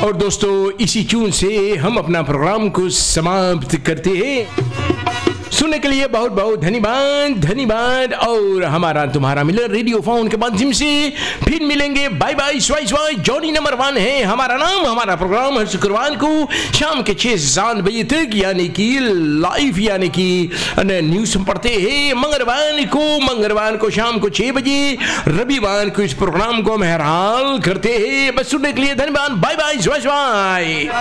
और दोस्तों इसी ट्यून से हम अपना प्रोग्राम को समाप्त करते हैं। सुनने के लिए बहुत बहुत धन्यवाद और हमारा तुम्हारा मिलर रेडियो फोन के माध्यम से फिर मिलेंगे। बाय बाय, स्वाई स्वाई। जॉनी नंबर 1 है हमारा नाम। हमारा प्रोग्राम हर शुक्रवार को शाम के 6 से 7 बजे तक यानी कि लाइव यानी कि न्यूज पढ़ते हैं मंगलवार को शाम को 6 बजे। रविवार को इस प्रोग्राम को हम हर हाल करते हैं। बस सुनने के लिए धन्यवाद। बाय बाय, स्वाई स्वाई।